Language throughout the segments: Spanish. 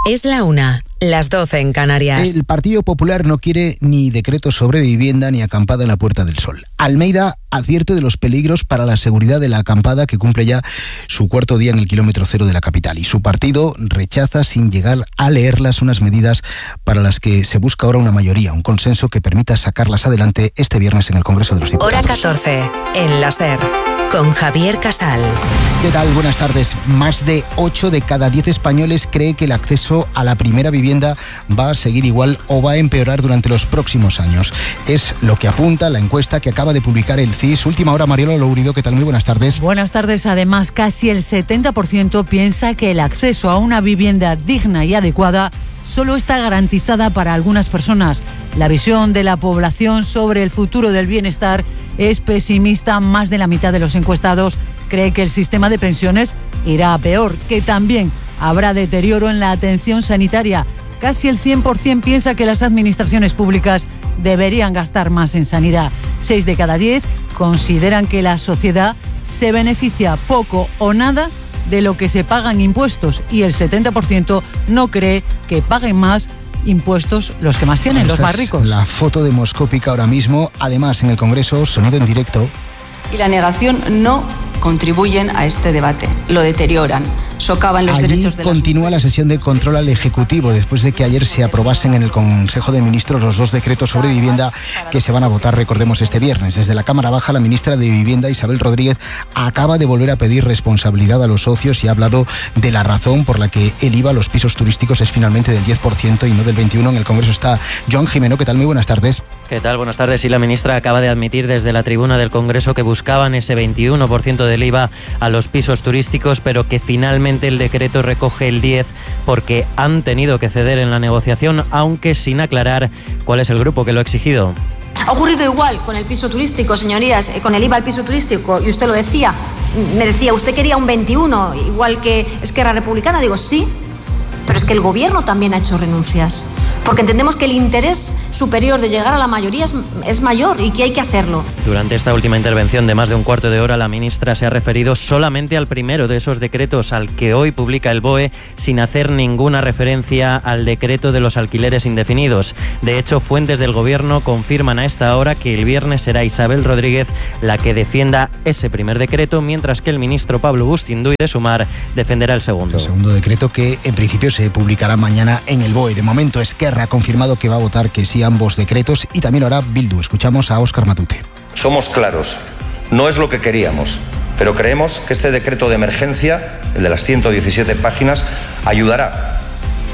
Es la 1, las 12 en Canarias. El Partido Popular no quiere ni decreto sobre vivienda ni acampada en la Puerta del Sol. Almeida advierte de los peligros para la seguridad de la acampada, que cumple ya su cuarto día en el kilómetro cero de la capital. Y su partido rechaza, sin llegar a leerlas, unas medidas para las que se busca ahora una mayoría, un consenso que permita sacarlas adelante este viernes en el Congreso de los Diputados. Hora 14, en la SER, con Javier Casal. ¿Qué tal? Buenas tardes. Más de 8 de cada 10 españoles cree que el acceso a la primera vivienda va a seguir igual o va a empeorar durante los próximos años. Es lo que apunta la encuesta que acaba de publicar el CIS. Última hora, Mariola Lourido, ¿qué tal? Muy buenas tardes. Buenas tardes. Además, casi el 70% piensa que el acceso a una vivienda digna y adecuada solo está garantizada para algunas personas. La visión de la población sobre el futuro del bienestar es pesimista. Más de la mitad de los encuestados cree que el sistema de pensiones irá a peor, que también habrá deterioro en la atención sanitaria. Casi el 100% piensa que las administraciones públicas deberían gastar más en sanidad. 6 de cada 10 consideran que la sociedad se beneficia poco o nada de lo que se pagan impuestos, y el 70% no cree que paguen más impuestos los que más tienen, los más ricos. La foto demoscópica ahora mismo, además en el Congreso, sonido en directo. Y la negación no contribuyen a este debate, lo deterioran, socavan los derechos de continúa la sesión de control al Ejecutivo, después de que ayer se aprobasen en el Consejo de Ministros los 2 decretos sobre vivienda que se van a votar, recordemos, este viernes. Desde la Cámara Baja, la ministra de Vivienda, Isabel Rodríguez, acaba de volver a pedir responsabilidad a los socios y ha hablado de la razón por la que el IVA a los pisos turísticos es finalmente del 10% y no del 21%. En el Congreso está Joan Jimeno. ¿Qué tal? Muy buenas tardes. ¿Qué tal? Buenas tardes. Y la ministra acaba de admitir desde la tribuna del Congreso que buscaban ese 21% del IVA a los pisos turísticos, pero que finalmente el decreto recoge el 10% porque han tenido que ceder en la negociación, aunque sin aclarar cuál es el grupo que lo ha exigido. Ha ocurrido igual con el piso turístico, señorías, con el IVA al piso turístico, y usted lo decía, me decía, usted quería un 21%, igual que Esquerra Republicana. Digo, sí, pero es que el Gobierno también ha hecho renuncias, porque entendemos que el interés superior de llegar a la mayoría es mayor y que hay que hacerlo. Durante esta última intervención de más de un cuarto de hora, la ministra se ha referido solamente al primero de esos decretos, al que hoy publica el BOE, sin hacer ninguna referencia al decreto de los alquileres indefinidos. De hecho, fuentes del Gobierno confirman a esta hora que el viernes será Isabel Rodríguez la que defienda ese primer decreto, mientras que el ministro Pablo Bustinduy de Sumar defenderá el segundo. El segundo decreto, que en principio se publicará mañana en el BOE. De momento, Esquerra ha confirmado que va a votar que sí a ambos decretos, y también ahora Bildu. Escuchamos a Óscar Matute. Somos claros, no es lo que queríamos, pero creemos que este decreto de emergencia, el de las 117 páginas, ayudará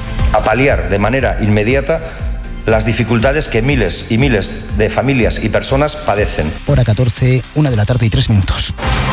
a paliar de manera inmediata las dificultades que miles y miles de familias y personas padecen. Hora 14, 1 de la tarde y 3 minutos.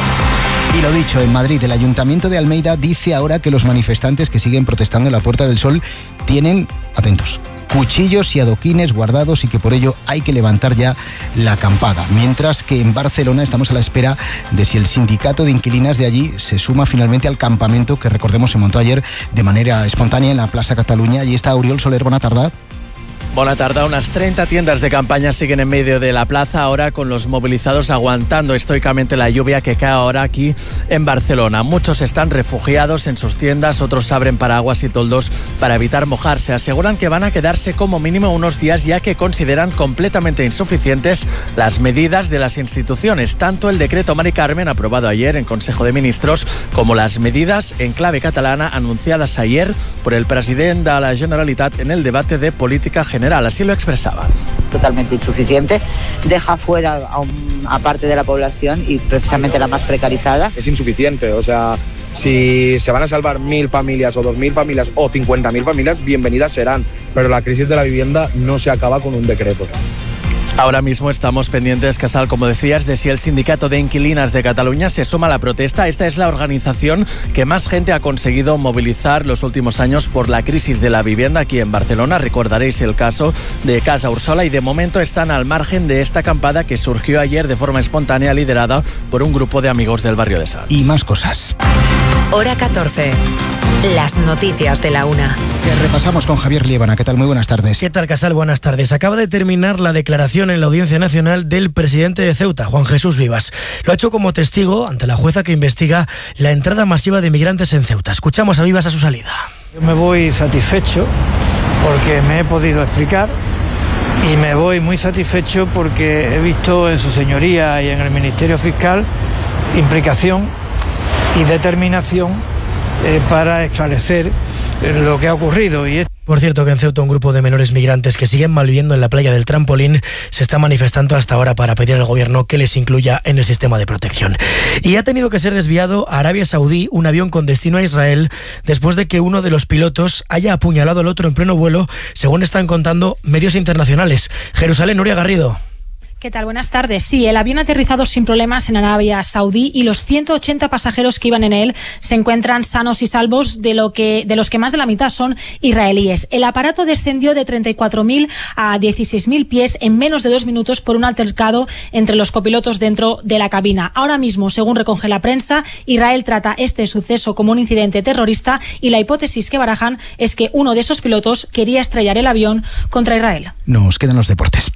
Y lo dicho, en Madrid, el Ayuntamiento de Almeida dice ahora que los manifestantes que siguen protestando en la Puerta del Sol tienen, atentos, cuchillos y adoquines guardados y que por ello hay que levantar ya la acampada. Mientras que en Barcelona estamos a la espera de si el sindicato de inquilinas de allí se suma finalmente al campamento que, recordemos, se montó ayer de manera espontánea en la Plaza Cataluña. Allí está Oriol Soler. Buena tarde. Buena tarde. Unas 30 tiendas de campaña siguen en medio de la plaza, ahora con los movilizados aguantando estoicamente la lluvia que cae ahora aquí en Barcelona. Muchos están refugiados en sus tiendas, otros abren paraguas y toldos para evitar mojarse. Aseguran que van a quedarse como mínimo unos días, ya que consideran completamente insuficientes las medidas de las instituciones, tanto el decreto Mari Carmen aprobado ayer en Consejo de Ministros como las medidas en clave catalana anunciadas ayer por el presidente de la Generalitat en el debate de política general. Así lo expresaba. Totalmente insuficiente, deja fuera a parte de la población y precisamente la más precarizada. Es insuficiente, o sea, si se van a salvar 1.000 familias o 2.000 familias o 50.000 familias, bienvenidas serán, pero la crisis de la vivienda no se acaba con un decreto. Ahora mismo estamos pendientes, Casal, como decías, de si el Sindicato de Inquilinas de Cataluña se suma a la protesta. Esta es la organización que más gente ha conseguido movilizar los últimos años por la crisis de la vivienda aquí en Barcelona. Recordaréis el caso de Casa Ursola, y de momento están al margen de esta acampada que surgió ayer de forma espontánea, liderada por un grupo de amigos del barrio de Sants. Y más cosas. Hora 14. Las noticias de la 1. Que repasamos con Javier Liébana. ¿Qué tal? Muy buenas tardes. ¿Qué tal, Casal? Buenas tardes. Acaba de terminar la declaración en la Audiencia Nacional del presidente de Ceuta, Juan Jesús Vivas. Lo ha hecho como testigo ante la jueza que investiga la entrada masiva de migrantes en Ceuta. Escuchamos a Vivas a su salida. Yo me voy satisfecho porque me he podido explicar y me voy muy satisfecho porque he visto en su señoría y en el Ministerio Fiscal implicación y determinación para esclarecer lo que ha ocurrido. Por cierto, que en Ceuta un grupo de menores migrantes que siguen malviviendo en la playa del Trampolín se está manifestando hasta ahora para pedir al gobierno que les incluya en el sistema de protección. Y ha tenido que ser desviado a Arabia Saudí un avión con destino a Israel después de que uno de los pilotos haya apuñalado al otro en pleno vuelo, según están contando medios internacionales. Jerusalén, Nuria Garrido. ¿Qué tal? Buenas tardes. Sí, el avión ha aterrizado sin problemas en Arabia Saudí y los 180 pasajeros que iban en él se encuentran sanos y salvos, de los que más de la mitad son israelíes. El aparato descendió de 34.000 a 16.000 pies en menos de 2 minutos por un altercado entre los copilotos dentro de la cabina. Ahora mismo, según recoge la prensa, Israel trata este suceso como un incidente terrorista y la hipótesis que barajan es que uno de esos pilotos quería estrellar el avión contra Israel. Nos quedan los deportes.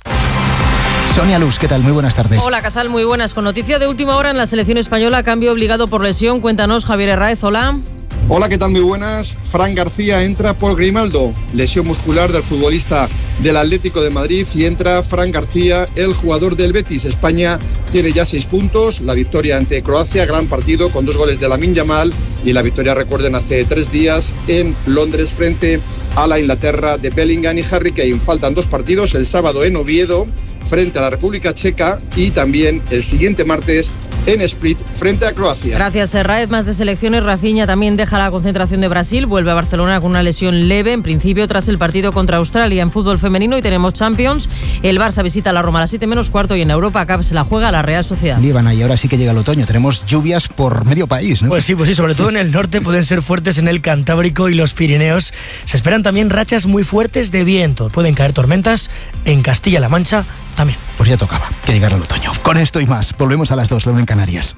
Sonia Luz, ¿qué tal? Muy buenas tardes. Hola, Casal, muy buenas. Con noticia de última hora en la selección española, cambio obligado por lesión. Cuéntanos, Javier Herráez, hola. Hola, ¿qué tal? Muy buenas. Fran García entra por Grimaldo, lesión muscular del futbolista del Atlético de Madrid, y entra Fran García, el jugador del Betis. España tiene ya 6 puntos, la victoria ante Croacia, gran partido con 2 goles de Lamine Yamal, y la victoria, recuerden, hace 3 días en Londres frente a la Inglaterra de Bellingham y Harry Kane. Faltan 2 partidos, el sábado en Oviedo frente a la República Checa y también el siguiente martes en Split frente a Croacia. Gracias, Herráez. Más de selecciones. Rafinha también deja la concentración de Brasil, vuelve a Barcelona con una lesión leve, en principio tras el partido contra Australia. En fútbol femenino y tenemos Champions, el Barça visita a la Roma a las 7:15 y en Europa Cup se la juega la Real Sociedad. Líbana, y ahora sí que llega el otoño, tenemos lluvias por medio país, ¿no? Pues sí, sobre todo en el norte pueden ser fuertes en el Cantábrico y los Pirineos. Se esperan también rachas muy fuertes de viento, pueden caer tormentas en Castilla-La Mancha también. Pues ya tocaba que llegara el otoño. Con esto y más, volvemos a las 2, en Canarias.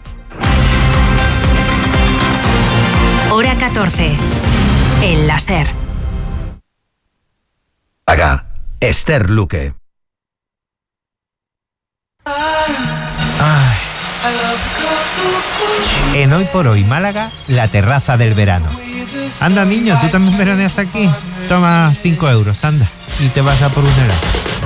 Hora 14. El láser. Haga Esther Luque. En Hoy por Hoy Málaga, la terraza del verano. Anda, niño, ¿tú también veraneas aquí? Toma 5 euros, anda, y te vas a por un helado.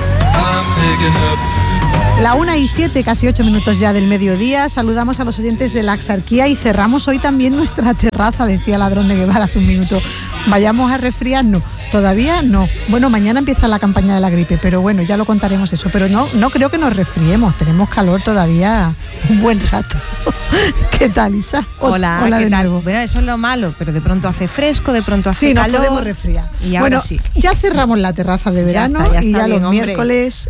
La 1:07, casi 8 minutos ya del mediodía. Saludamos a los oyentes de la Axarquía y cerramos hoy también nuestra terraza, decía Ladrón de Guevara hace un minuto. Vayamos a resfriarnos. Todavía no. Bueno, mañana empieza la campaña de la gripe, pero bueno, ya lo contaremos eso. Pero no creo que nos resfriemos. Tenemos calor todavía un buen rato. ¿Qué tal, Isa? Hola, ¿qué tal? Bueno, eso es lo malo, pero de pronto hace fresco, de pronto hace calor. Sí, nos podemos resfriar. Y bueno, sí. Ya cerramos la terraza de verano ya está y ya bien, los miércoles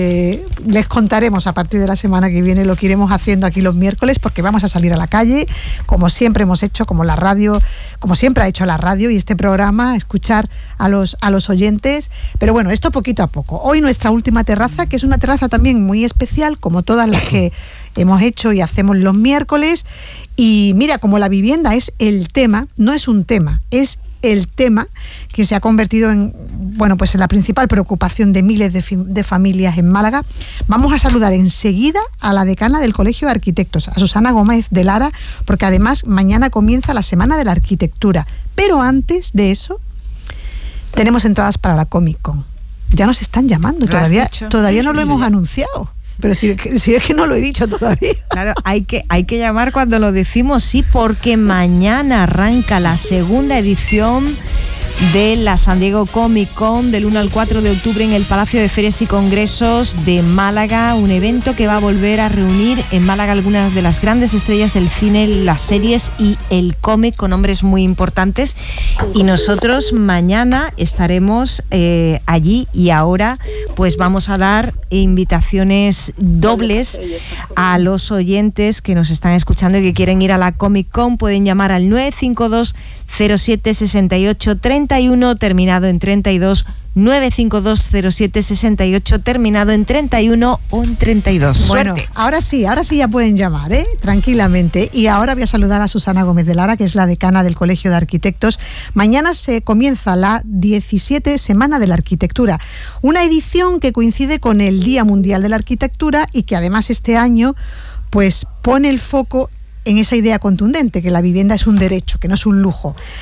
les contaremos a partir de la semana que viene lo que iremos haciendo aquí los miércoles, porque vamos a salir a la calle, como siempre hemos hecho, como siempre ha hecho la radio y este programa, escuchar a los oyentes. Pero bueno, esto poquito a poco. Hoy nuestra última terraza, que es una terraza también muy especial, como todas las que hemos hecho y hacemos los miércoles. Y mira, como la vivienda es el tema, no es un tema, es el tema que se ha convertido en la principal preocupación de miles de familias en Málaga. Vamos a saludar enseguida a la decana del Colegio de Arquitectos, a Susana Gómez de Lara, porque además mañana comienza la Semana de la Arquitectura. Pero antes de eso, tenemos entradas para la Comic Con. Ya nos están llamando, todavía no lo hemos anunciado. Pero si es que no lo he dicho todavía. Claro, hay que llamar cuando lo decimos, sí, porque mañana arranca la segunda edición de la San Diego Comic Con del 1 al 4 de octubre en el Palacio de Ferias y Congresos de Málaga, un evento que va a volver a reunir en Málaga algunas de las grandes estrellas del cine, las series y el cómic, con nombres muy importantes, y nosotros mañana estaremos allí. Y ahora pues vamos a dar invitaciones dobles a los oyentes que nos están escuchando y que quieren ir a la Comic Con. Pueden llamar al 952 07 68 31 terminado en 32, 952 07 68 terminado en 31 o en 32. Bueno, suerte. Ahora sí ya pueden llamar, tranquilamente. Y ahora voy a saludar a Susana Gómez de Lara, que es la decana del Colegio de Arquitectos. Mañana se comienza la 17 Semana de la Arquitectura, una edición que coincide con el Día Mundial de la Arquitectura y que además este año pues pone el foco en esa idea contundente, que la vivienda es un derecho, que no es un lujo.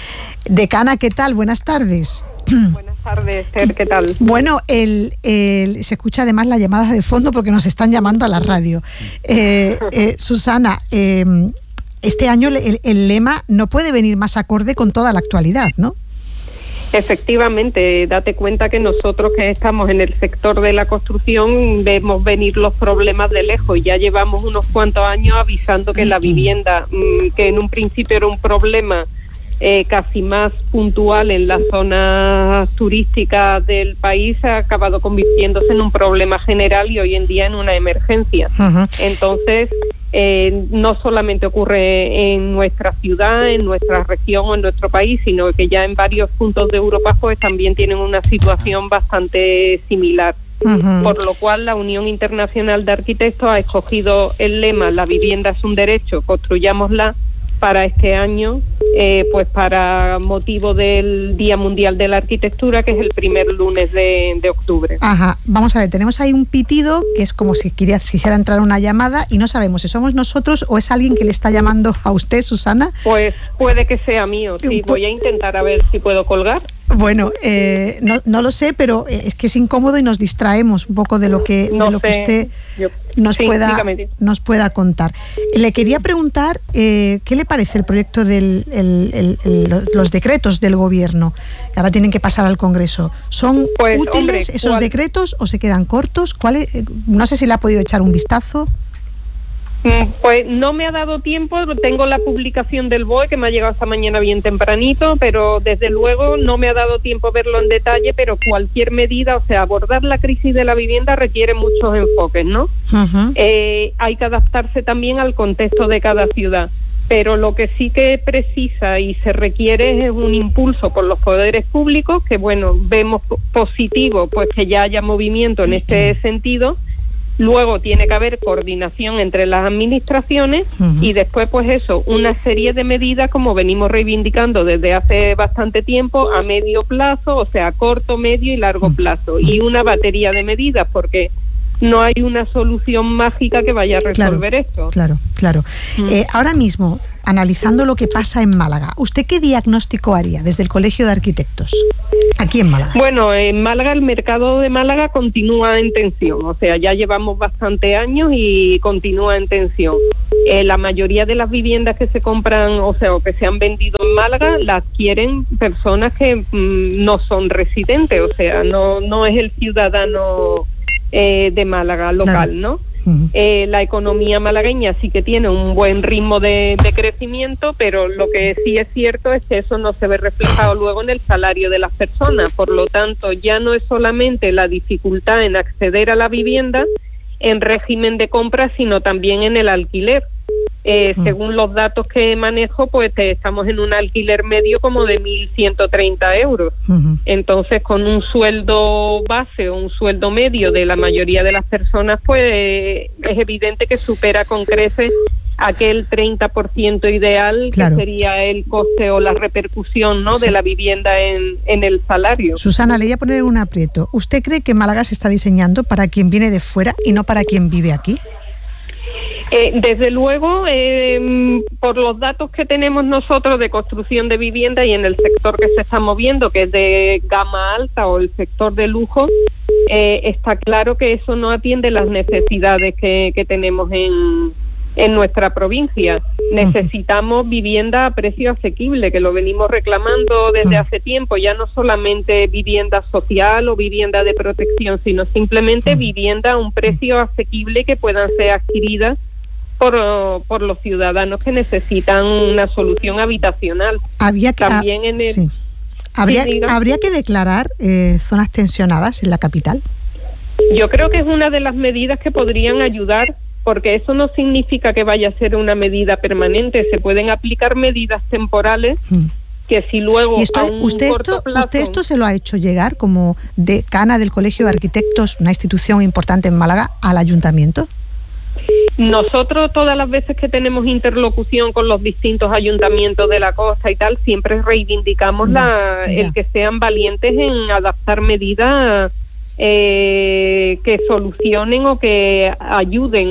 Decana, ¿qué tal? Buenas tardes. Buenas tardes, Esther, ¿qué tal? Bueno, se escucha además la llamada de fondo porque nos están llamando a la radio. Susana, este año el lema no puede venir más acorde con toda la actualidad, ¿no? Efectivamente, date cuenta que nosotros que estamos en el sector de la construcción vemos venir los problemas de lejos. Ya llevamos unos cuantos años avisando que la vivienda, que en un principio era un problema casi más puntual en las zonas turísticas del país, ha acabado convirtiéndose en un problema general y hoy en día en una emergencia. Entonces, no solamente ocurre en nuestra ciudad, en nuestra región o en nuestro país, sino que ya en varios puntos de Europa pues también tienen una situación bastante similar. Por lo cual la Unión Internacional de Arquitectos ha escogido el lema "La vivienda es un derecho, construyámosla", para este año, pues para motivo del Día Mundial de la Arquitectura, que es el primer lunes de octubre. Ajá, vamos a ver, tenemos ahí un pitido que es como si quisiera entrar una llamada y no sabemos si somos nosotros o es alguien que le está llamando a usted, Susana. Pues puede que sea mío, sí, voy a intentar a ver si puedo colgar. Bueno, no lo sé, pero es que es incómodo y nos distraemos un poco de lo que usted nos pueda contar. Le quería preguntar qué le parece el proyecto de los decretos del gobierno que ahora tienen que pasar al Congreso. ¿Son útiles esos decretos o se quedan cortos? No sé si le ha podido echar un vistazo. Pues no me ha dado tiempo, tengo la publicación del BOE que me ha llegado esta mañana bien tempranito, pero desde luego no me ha dado tiempo verlo en detalle, pero cualquier medida, o sea, abordar la crisis de la vivienda requiere muchos enfoques, ¿no? Hay que adaptarse también al contexto de cada ciudad, pero lo que sí que precisa y se requiere es un impulso por los poderes públicos, que bueno, vemos positivo pues que ya haya movimiento en este sentido. Luego tiene que haber coordinación entre las administraciones y después pues eso, una serie de medidas como venimos reivindicando desde hace bastante tiempo a medio plazo, o sea, corto, medio y largo plazo, y una batería de medidas porque no hay una solución mágica que vaya a resolver esto. Claro. Ahora mismo, analizando lo que pasa en Málaga, ¿usted qué diagnóstico haría desde el Colegio de Arquitectos aquí en Málaga? Bueno, en Málaga el mercado de Málaga continúa en tensión, o sea, ya llevamos bastante años y continúa en tensión. La mayoría de las viviendas que se compran, o sea, o que se han vendido en Málaga, las adquieren personas que no son residentes, o sea, no es el ciudadano de Málaga local, ¿no? La economía malagueña sí que tiene un buen ritmo de crecimiento, pero lo que sí es cierto es que eso no se ve reflejado luego en el salario de las personas. Por lo tanto, ya no es solamente la dificultad en acceder a la vivienda en régimen de compra, sino también en el alquiler. Según los datos que manejo, pues estamos en un alquiler medio como de 1.130 euros. Entonces, con un sueldo base o un sueldo medio de la mayoría de las personas, pues es evidente que supera con creces aquel 30% ideal que sería el coste o la repercusión, ¿no?, de la vivienda en el salario. Susana, le voy a poner un aprieto. ¿Usted cree que Málaga se está diseñando para quien viene de fuera y no para quien vive aquí? Desde luego, por los datos que tenemos nosotros de construcción de vivienda y en el sector que se está moviendo, que es de gama alta o el sector de lujo, está claro que eso no atiende las necesidades que tenemos en nuestra provincia. Necesitamos vivienda a precio asequible, que lo venimos reclamando desde hace tiempo, ya no solamente vivienda social o vivienda de protección, sino simplemente vivienda a un precio asequible que puedan ser adquiridas por los ciudadanos que necesitan una solución habitacional. Habría que declarar zonas tensionadas en la capital. Yo creo que es una de las medidas que podrían ayudar, porque eso no significa que vaya a ser una medida permanente. Se pueden aplicar medidas temporales que si luego ¿Usted esto se lo ha hecho llegar como decana del Colegio de Arquitectos, una institución importante en Málaga, al ayuntamiento? Nosotros todas las veces que tenemos interlocución con los distintos ayuntamientos de la costa y tal, siempre reivindicamos el que sean valientes en adaptar medidas que solucionen o que ayuden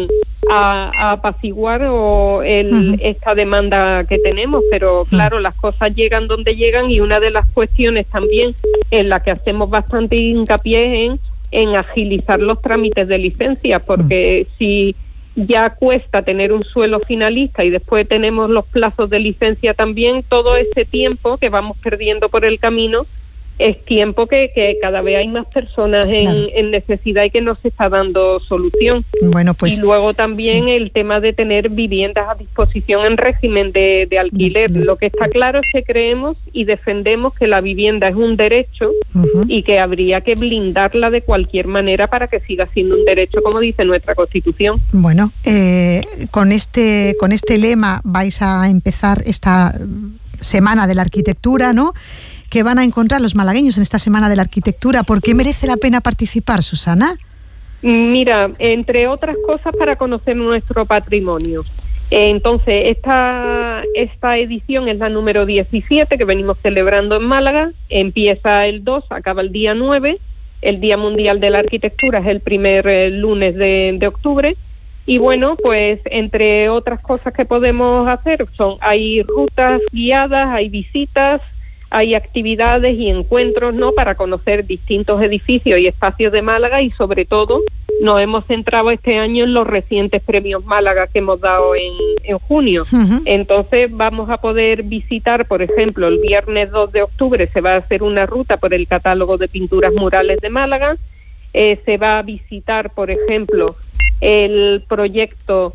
a apaciguar esta demanda que tenemos, pero claro, las cosas llegan donde llegan, y una de las cuestiones también en la que hacemos bastante hincapié en agilizar los trámites de licencia, porque si ya cuesta tener un suelo finalista y después tenemos los plazos de licencia también, todo ese tiempo que vamos perdiendo por el camino es tiempo que cada vez hay más personas en necesidad y que no se está dando solución. Bueno, pues, y luego también el tema de tener viviendas a disposición en régimen de alquiler. Lo que está claro es que creemos y defendemos que la vivienda es un derecho y que habría que blindarla de cualquier manera para que siga siendo un derecho, como dice nuestra Constitución. Bueno, con este lema vais a empezar esta Semana de la Arquitectura, ¿no? ¿Qué van a encontrar los malagueños en esta Semana de la Arquitectura? ¿Por qué merece la pena participar, Susana? Mira, entre otras cosas, para conocer nuestro patrimonio. Entonces, esta edición es la número 17 que venimos celebrando en Málaga. Empieza el 2, acaba el día 9. El Día Mundial de la Arquitectura es el primer lunes de octubre. Y bueno, pues entre otras cosas que podemos hacer hay rutas guiadas, hay visitas, hay actividades y encuentros, ¿no?, para conocer distintos edificios y espacios de Málaga, y sobre todo nos hemos centrado este año en los recientes premios Málaga que hemos dado en junio. Entonces vamos a poder visitar, por ejemplo, el viernes 2 de octubre se va a hacer una ruta por el catálogo de pinturas murales de Málaga. Se va a visitar, por ejemplo, el proyecto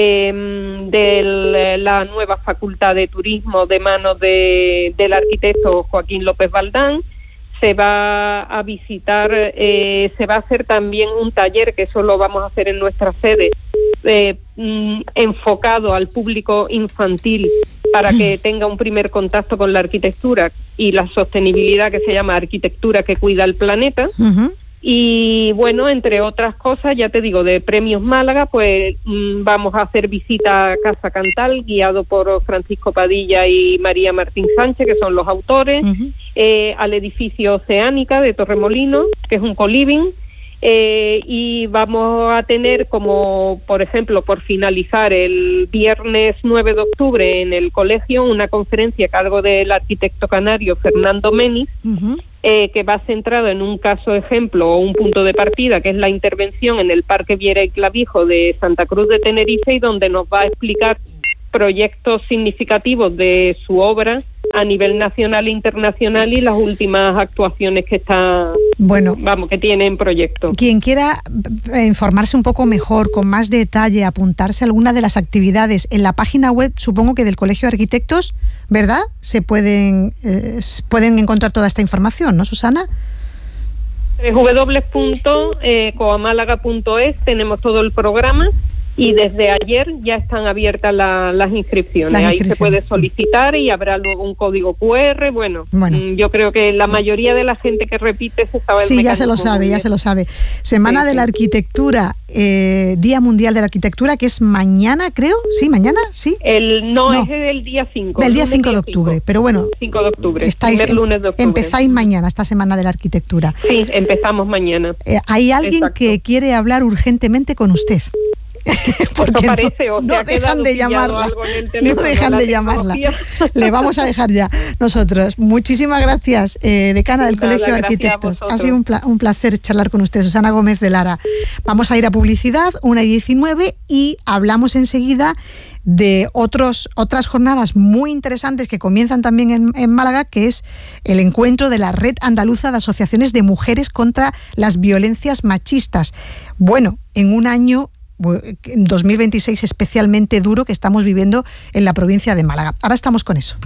de la nueva Facultad de Turismo de manos del arquitecto Joaquín López Valdán. Se va a visitar, se va a hacer también un taller, que eso lo vamos a hacer en nuestra sede, enfocado al público infantil, para que tenga un primer contacto con la arquitectura y la sostenibilidad, que se llama Arquitectura que Cuida el Planeta. Y bueno, entre otras cosas, ya te digo, de Premios Málaga, pues vamos a hacer visita a Casa Cantal, guiado por Francisco Padilla y María Martín Sánchez, que son los autores, al edificio Oceánica de Torremolinos, que es un co-living, y vamos a tener como, por ejemplo, por finalizar, el viernes 9 de octubre en el colegio, una conferencia a cargo del arquitecto canario Fernando Menis, que va centrado en un caso ejemplo o un punto de partida, que es la intervención en el Parque Viera y Clavijo de Santa Cruz de Tenerife, y donde nos va a explicar proyectos significativos de su obra a nivel nacional e internacional y las últimas actuaciones que que tiene en proyecto. Quien quiera informarse un poco mejor, con más detalle, apuntarse a alguna de las actividades en la página web, supongo que del Colegio de Arquitectos, ¿verdad? Se pueden encontrar toda esta información, ¿no, Susana? www.coamálaga.es, tenemos todo el programa. Y desde ayer ya están abiertas las inscripciones. Ahí se puede solicitar y habrá luego un código QR. Bueno, yo creo que la mayoría de la gente que repite se sabe el mecanismo. Sí, ya se lo sabe. Semana de la Arquitectura, Día Mundial de la Arquitectura, que es mañana, creo. ¿Sí, mañana? ¿Sí? No, es el día 5. Del día 5 de octubre, pero bueno. 5 de octubre, primer lunes de octubre. Empezáis mañana esta Semana de la Arquitectura. Sí, empezamos mañana. Hay alguien que quiere hablar urgentemente con usted. Porque no dejan de llamarla. No dejan de llamarla. Le vamos a dejar ya nosotros. Muchísimas gracias, decana del Colegio de Arquitectos. Ha sido un placer charlar con usted, Susana Gómez de Lara. Vamos a ir a publicidad, 1:19, y hablamos enseguida de otras jornadas muy interesantes que comienzan también en Málaga, que es el encuentro de la Red Andaluza de Asociaciones de Mujeres contra las Violencias Machistas. Bueno, en un año 2026 especialmente duro que estamos viviendo en la provincia de Málaga. Ahora estamos con eso.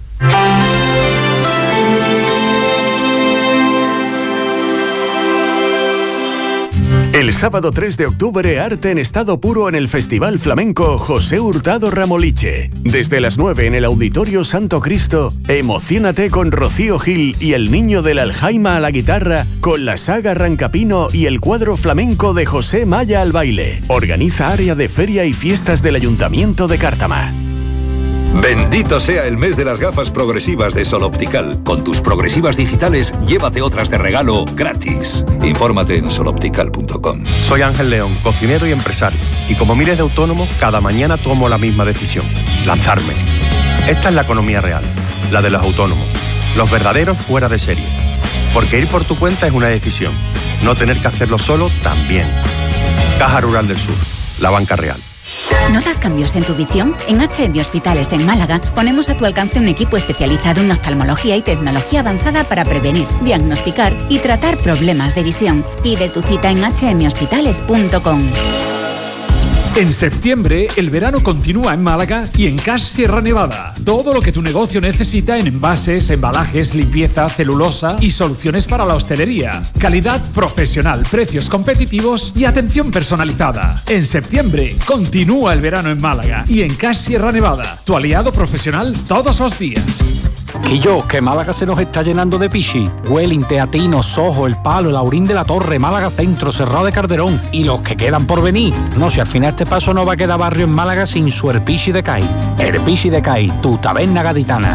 El sábado 3 de octubre, arte en estado puro en el Festival Flamenco José Hurtado Ramoliche. Desde las 9 en el Auditorio Santo Cristo, emociónate con Rocío Gil y el Niño del Aljaima a la guitarra, con la saga Rancapino y el cuadro flamenco de José Maya al baile. Organiza Área de Feria y Fiestas del Ayuntamiento de Cártama. Bendito sea el mes de las gafas progresivas de Sol Optical. Con tus progresivas digitales, llévate otras de regalo gratis. Infórmate en soloptical.com. Soy Ángel León, cocinero y empresario. Y como miles de autónomos, cada mañana tomo la misma decisión: lanzarme. Esta es la economía real, la de los autónomos. Los verdaderos fuera de serie. Porque ir por tu cuenta es una decisión. No tener que hacerlo solo también. Caja Rural del Sur, la banca real. ¿Notas cambios en tu visión? En HM Hospitales en Málaga ponemos a tu alcance un equipo especializado en oftalmología y tecnología avanzada para prevenir, diagnosticar y tratar problemas de visión. Pide tu cita en hmhospitales.com. En septiembre, el verano continúa en Málaga y en Cash Sierra Nevada. Todo lo que tu negocio necesita en envases, embalajes, limpieza, celulosa y soluciones para la hostelería. Calidad profesional, precios competitivos y atención personalizada. En septiembre, continúa el verano en Málaga y en Cash Sierra Nevada, tu aliado profesional todos los días. Que Málaga se nos está llenando de pichi. Welling, Teatino, Sojo, El Palo, Laurín de la Torre, Málaga Centro, Cerrado de Calderón y los que quedan por venir. No, si al final este paso no va a quedar barrio en Málaga sin su Erpichi de Cai. Erpichi de Cai, tu taberna gaditana.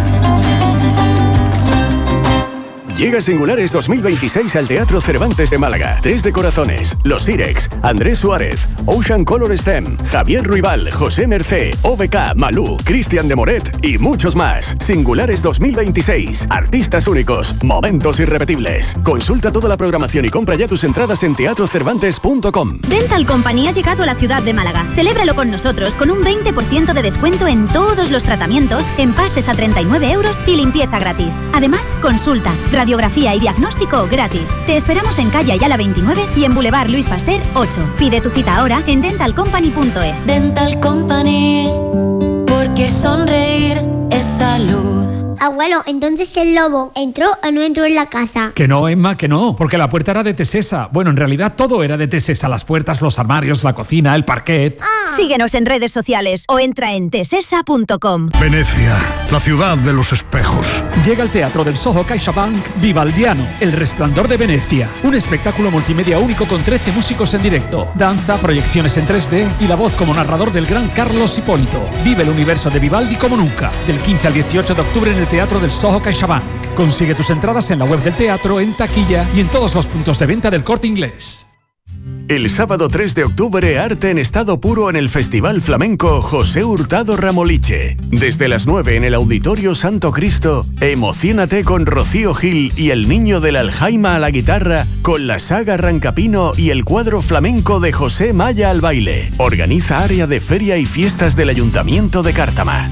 Llega Singulares 2026 al Teatro Cervantes de Málaga. Tres de Corazones, Los Sirex, Andrés Suárez, Ocean Color Stem, Javier Ruibal, José Mercé, OBK, Malú, Cristian de Moret y muchos más. Singulares 2026. Artistas únicos, momentos irrepetibles. Consulta toda la programación y compra ya tus entradas en teatrocervantes.com. Dental Company ha llegado a la ciudad de Málaga. Celébralo con nosotros con un 20% de descuento en todos los tratamientos, empastes a 39 € y limpieza gratis. Además, consulta, radiografía y diagnóstico gratis. Te esperamos en calle Ayala 29 y en Boulevard Luis Pasteur 8. Pide tu cita ahora en dentalcompany.es. Dental Company, porque sonreír es salud. Abuelo, entonces el lobo ¿entró o no entró en la casa? Que no, Emma, que no, porque la puerta era de Tesesa. Bueno, en realidad todo era de Tesesa: las puertas, los armarios, la cocina, el parquet. Síguenos en redes sociales o entra en tesesa.com. Venecia, la ciudad de los espejos. Llega al Teatro del Soho CaixaBank Vivaldiano, El Resplandor de Venecia. Un espectáculo multimedia único con 13 músicos en directo, danza, proyecciones en 3D y la voz como narrador del gran Carlos Hipólito. Vive el universo de Vivaldi como nunca. Del 15 al 18 de octubre en el Teatro del Soho CaixaBank. Consigue tus entradas en la web del teatro, en taquilla y en todos los puntos de venta del Corte Inglés. El sábado 3 de octubre, arte en estado puro en el Festival Flamenco José Hurtado Ramoliche. Desde las 9 en el Auditorio Santo Cristo, emocionate con Rocío Gil y el Niño del Aljaima a la guitarra, con la saga Rancapino y el cuadro flamenco de José Maya al baile. Organiza Área de Feria y Fiestas del Ayuntamiento de Cártama.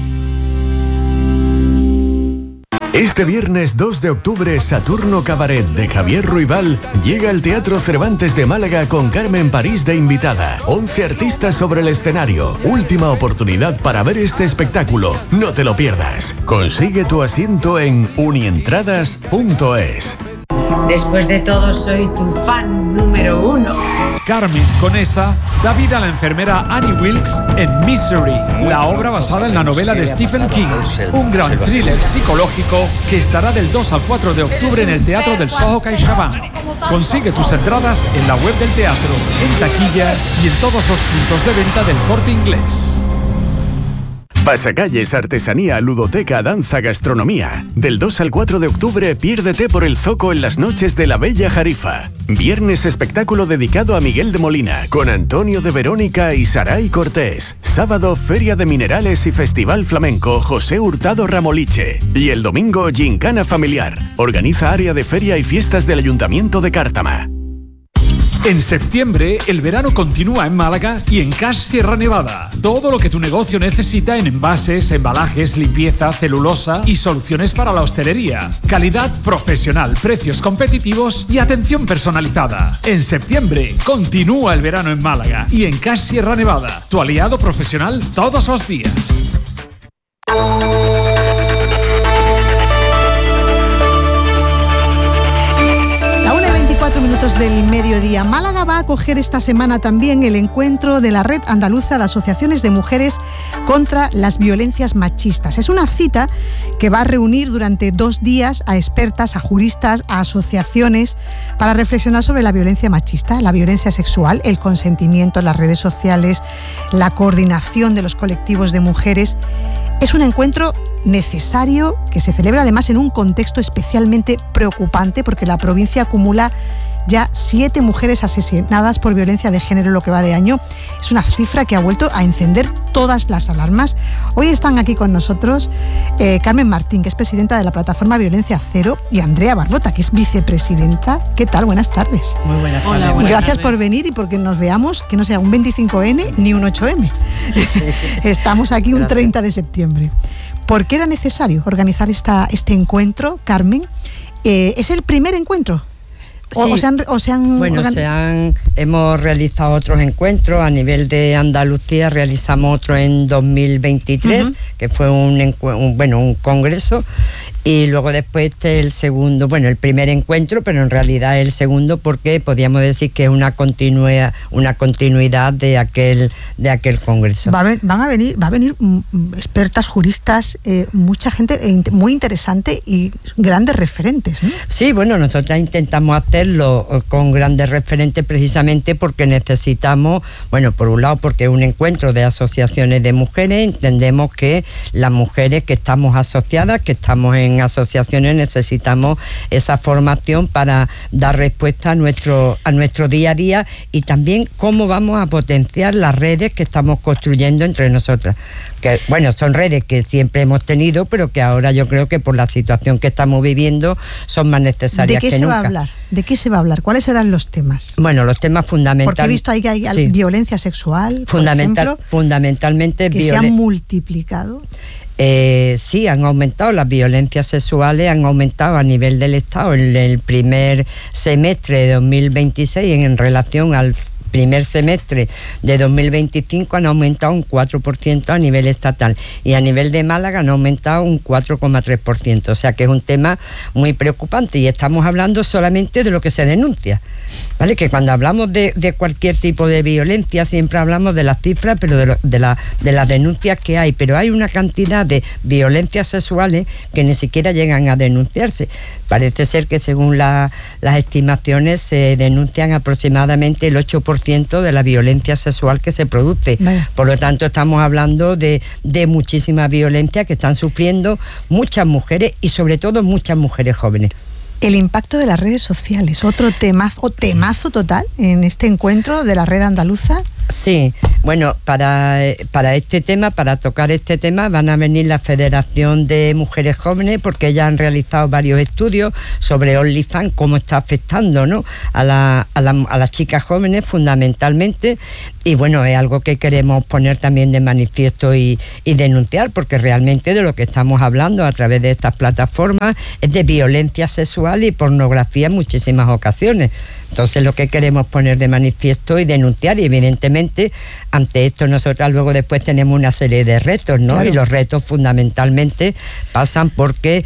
Este viernes 2 de octubre, Saturno Cabaret de Javier Ruibal llega al Teatro Cervantes de Málaga con Carmen París de invitada. 11 artistas sobre el escenario. Última oportunidad para ver este espectáculo. No te lo pierdas. Consigue tu asiento en unientradas.es. Después de todo, soy tu fan número 1. Carmen Conesa da vida a la enfermera Annie Wilkes en Misery, la obra basada en la novela de Stephen King. Un gran thriller psicológico que estará del 2 al 4 de octubre en el Teatro del Soho CaixaBank. Consigue tus entradas en la web del teatro, en taquilla y en todos los puntos de venta del Corte Inglés. Pasacalles, artesanía, ludoteca, danza, gastronomía. Del 2 al 4 de octubre, piérdete por el Zoco en las noches de la Bella Jarifa. Viernes, espectáculo dedicado a Miguel de Molina, con Antonio de Verónica y Saray Cortés. Sábado, Feria de Minerales y Festival Flamenco José Hurtado Ramoliche. Y el domingo, Gincana Familiar. Organiza Área de Feria y Fiestas del Ayuntamiento de Cártama. En septiembre, el verano continúa en Málaga y en Cash Sierra Nevada. Todo lo que tu negocio necesita en envases, embalajes, limpieza, celulosa y soluciones para la hostelería. Calidad profesional, precios competitivos y atención personalizada. En septiembre, continúa el verano en Málaga y en Cash Sierra Nevada, tu aliado profesional todos los días. 4 minutos del mediodía. Málaga va a acoger esta semana también el encuentro de la Red Andaluza de Asociaciones de Mujeres contra las Violencias Machistas. Es una cita que va a reunir durante 2 días a expertas, a juristas, a asociaciones para reflexionar sobre la violencia machista, la violencia sexual, el consentimiento en las redes sociales, la coordinación de los colectivos de mujeres. Es un encuentro necesario que se celebra además en un contexto especialmente preocupante porque la provincia acumula ya 7 mujeres asesinadas por violencia de género en lo que va de año. Es una cifra que ha vuelto a encender todas las alarmas. Hoy están aquí con nosotros Carmen Martín, que es presidenta de la plataforma Violencia Cero, y Andrea Barbota, que es vicepresidenta. ¿Qué tal? Buenas tardes. Muy buenas tardes. Hola, gracias por venir y porque nos veamos, que no sea un 25N ni un 8M. Sí. Estamos aquí un 30 de septiembre. ¿Por qué era necesario organizar este encuentro, Carmen? ¿Es el primer encuentro? Sí. Hemos realizado otros encuentros a nivel de Andalucía. Realizamos otro en 2023, que fue un congreso, y luego después el segundo, el primer encuentro, pero en realidad el segundo, porque podríamos decir que es una continuidad de aquel congreso. Va a venir expertas, juristas, mucha gente muy interesante y grandes referentes, ¿no? Sí, nosotros intentamos hacerlo con grandes referentes precisamente porque necesitamos, por un lado porque es un encuentro de asociaciones de mujeres. Entendemos que las mujeres que estamos asociadas, que estamos en asociaciones, necesitamos esa formación para dar respuesta a nuestro día a día, y también cómo vamos a potenciar las redes que estamos construyendo entre nosotras, que son redes que siempre hemos tenido, pero que ahora yo creo que por la situación que estamos viviendo son más necesarias que nunca. ¿De qué se va a hablar? ¿Cuáles serán los temas? Los temas fundamentales. Porque he visto ahí que hay violencia sexual, fundamentalmente que se han multiplicado. Sí, han aumentado las violencias sexuales, han aumentado a nivel del Estado en el primer semestre de 2026 en relación al primer semestre de 2025 han aumentado un 4% a nivel estatal, y a nivel de Málaga han aumentado un 4,3%, o sea que es un tema muy preocupante, y estamos hablando solamente de lo que se denuncia, ¿vale? Que cuando hablamos de cualquier tipo de violencia siempre hablamos de las cifras, pero de las denuncias que hay, pero hay una cantidad de violencias sexuales que ni siquiera llegan a denunciarse. Parece ser que según las estimaciones se denuncian aproximadamente el 8% de la violencia sexual que se produce. Vaya. Por lo tanto, estamos hablando de muchísima violencia que están sufriendo muchas mujeres, y sobre todo muchas mujeres jóvenes. El impacto de las redes sociales, otro temazo total en este encuentro de la red andaluza. Sí, para este tema, para tocar este tema, van a venir la Federación de Mujeres Jóvenes, porque ellas han realizado varios estudios sobre OnlyFans, cómo está afectando, ¿no?, a las chicas jóvenes fundamentalmente, y es algo que queremos poner también de manifiesto y denunciar, porque realmente de lo que estamos hablando a través de estas plataformas es de violencia sexual y pornografía en muchísimas ocasiones. Entonces lo que queremos poner de manifiesto y denunciar, y evidentemente ante esto nosotras luego después tenemos una serie de retos, ¿no? Claro. Y los retos fundamentalmente pasan porque,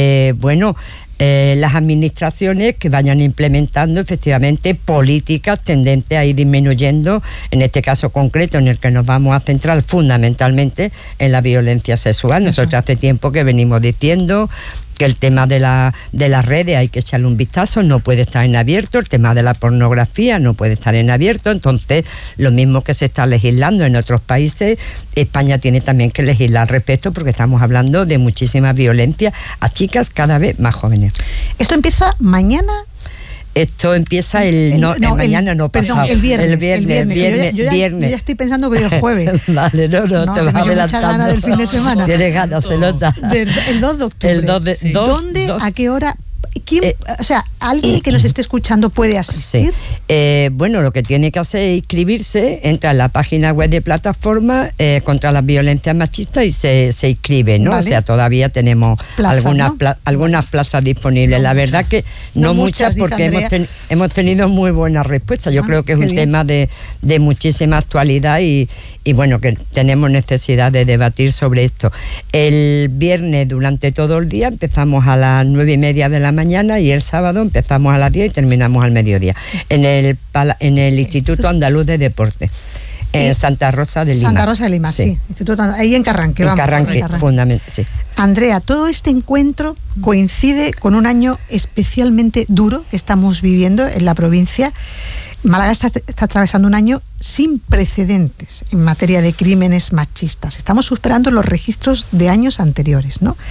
las administraciones que vayan implementando efectivamente políticas tendentes a ir disminuyendo, en este caso concreto en el que nos vamos a centrar fundamentalmente en la violencia sexual. Nosotros hace tiempo que venimos diciendo que el tema de las redes hay que echarle un vistazo, no puede estar en abierto, el tema de la pornografía no puede estar en abierto. Entonces, lo mismo que se está legislando en otros países, España tiene también que legislar al respecto, porque estamos hablando de muchísima violencia a chicas cada vez más jóvenes. ¿Esto empieza mañana? Esto empieza pasado. El viernes. Yo ya estoy pensando que es el jueves. Vale, no, te vas adelantando. Mucha gana del fin de semana. Tienes ganas, se nota. El 2 de octubre. ¿Dónde? ¿A qué hora? ¿Quién, alguien que nos esté escuchando puede asistir? Sí. Lo que tiene que hacer es inscribirse, entra en la página web de plataforma contra las violencias machistas y se inscribe, ¿no? Vale. O sea, todavía tenemos algunas plazas disponibles. La verdad que no muchas, porque hemos tenido muy buena respuesta. Yo creo que es un tema de muchísima actualidad y que tenemos necesidad de debatir sobre esto. El viernes durante todo el día empezamos a las 9:30 de la mañana, y el sábado empezamos a las 10 y terminamos al mediodía en el Instituto Andaluz de Deporte. En Santa Rosa de Lima. Santa Rosa de Lima, sí. Instituto, ahí en Carranque. En Carranque, fundamental, sí. Andrea, todo este encuentro coincide con un año especialmente duro que estamos viviendo en la provincia. Málaga está atravesando un año sin precedentes en materia de crímenes machistas. Estamos superando los registros de años anteriores, ¿no?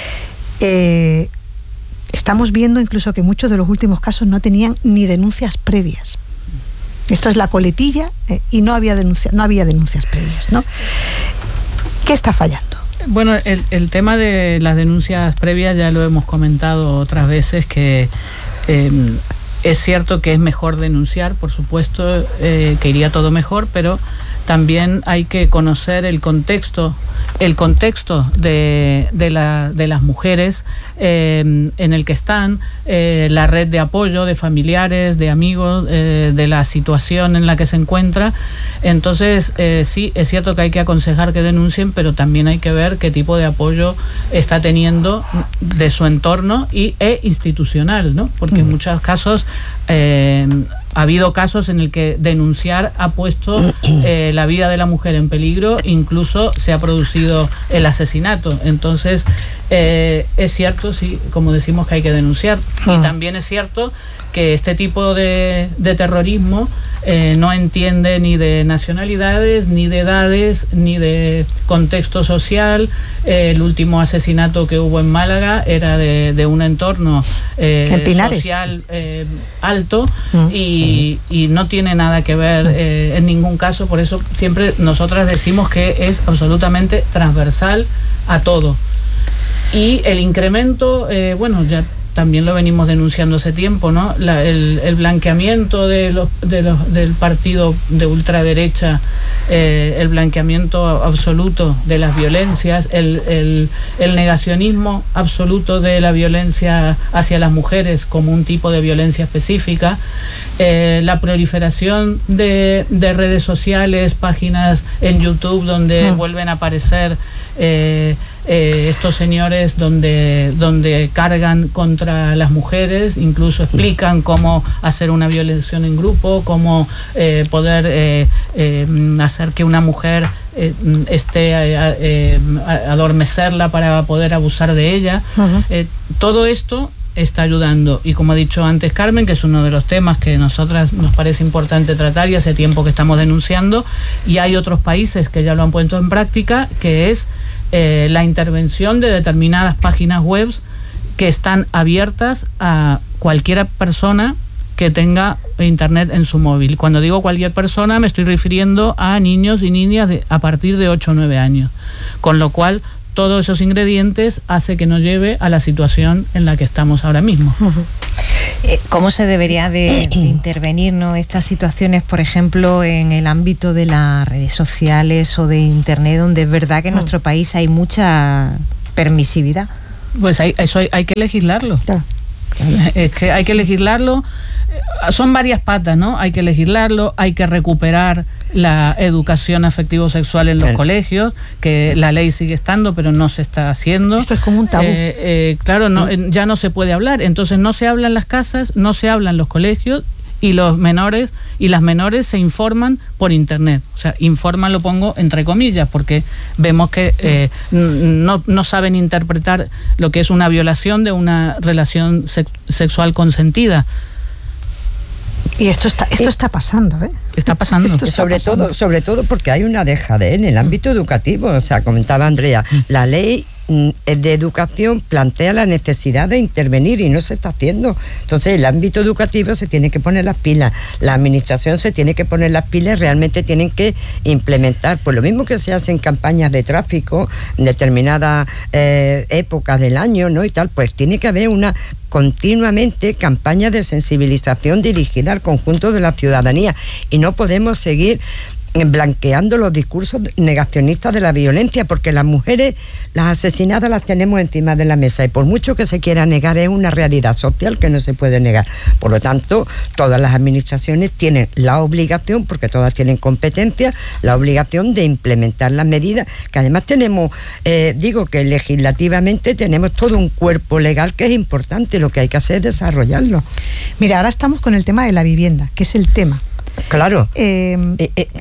Estamos viendo incluso que muchos de los últimos casos no tenían ni denuncias previas. Esto es la coletilla y no había denuncias previas, ¿no? ¿Qué está fallando? Bueno, el tema de las denuncias previas ya lo hemos comentado otras veces, que es cierto que es mejor denunciar, por supuesto, que iría todo mejor, pero también hay que conocer el contexto de las mujeres en el que están, la red de apoyo de familiares, de amigos, de la situación en la que se encuentra. Entonces, sí, es cierto que hay que aconsejar que denuncien, pero también hay que ver qué tipo de apoyo está teniendo de su entorno e institucional, ¿no? Porque en muchos casos ha habido casos en el que denunciar ha puesto la vida de la mujer en peligro, incluso se ha producido el asesinato. Entonces, es cierto, sí, como decimos, que hay que denunciar. Y también es cierto que este tipo de terrorismo no entiende ni de nacionalidades, ni de edades, ni de contexto social. El último asesinato que hubo en Málaga era de un entorno social alto y no tiene nada que ver en ningún caso. Por eso siempre nosotras decimos que es absolutamente transversal a todo. Y el incremento, bueno, ya también lo venimos denunciando hace tiempo, ¿no? El blanqueamiento del partido de ultraderecha, el blanqueamiento absoluto de las violencias, el negacionismo absoluto de la violencia hacia las mujeres como un tipo de violencia específica, la proliferación de redes sociales, páginas en YouTube donde vuelven a aparecer estos señores donde cargan contra las mujeres, incluso explican cómo hacer una violación en grupo, cómo poder hacer que una mujer adormecerla para poder abusar de ella. Todo esto está ayudando, y como ha dicho antes Carmen, que es uno de los temas que a nosotras nos parece importante tratar y hace tiempo que estamos denunciando, y hay otros países que ya lo han puesto en práctica, que es la intervención de determinadas páginas web que están abiertas a cualquier persona que tenga internet en su móvil. Cuando digo cualquier persona me estoy refiriendo a niños y niñas a partir de 8 o 9 años, con lo cual todos esos ingredientes hace que nos lleve a la situación en la que estamos ahora mismo. ¿Cómo se debería de intervenir, ¿no?, estas situaciones, por ejemplo, en el ámbito de las redes sociales o de internet, donde es verdad que en nuestro país hay mucha permisividad? Pues eso hay que legislarlo. Claro. Es que hay que legislarlo. Son varias patas, ¿no? Hay que legislarlo, hay que recuperar la educación afectivo-sexual en los colegios, que la ley sigue estando, pero no se está haciendo. Esto es como un tabú. Claro, ya no se puede hablar. Entonces no se habla en las casas, no se habla en los colegios, y los menores y las menores se informan por internet. O sea, informan lo pongo entre comillas, porque vemos que no saben interpretar lo que es una violación de una relación sexual consentida. Y esto está pasando, ¿eh? Está pasando. Sobre todo porque hay una dejadez en el ámbito educativo. O sea, comentaba Andrea, la ley de educación plantea la necesidad de intervenir y no se está haciendo. Entonces el ámbito educativo se tiene que poner las pilas, la administración se tiene que poner las pilas, realmente tienen que implementar, pues lo mismo que se hacen campañas de tráfico en determinadas épocas del año, ¿no? Y tal, pues tiene que haber continuamente campañas de sensibilización dirigida al conjunto de la ciudadanía, y no podemos seguir blanqueando los discursos negacionistas de la violencia, porque las mujeres, las asesinadas, las tenemos encima de la mesa, y por mucho que se quiera negar, es una realidad social que no se puede negar. Por lo tanto, todas las administraciones tienen la obligación, porque todas tienen competencia, la obligación de implementar las medidas, que además tenemos, digo que legislativamente tenemos todo un cuerpo legal que es importante, lo que hay que hacer es desarrollarlo. Mira, ahora estamos con el tema de la vivienda, que es el tema. Claro.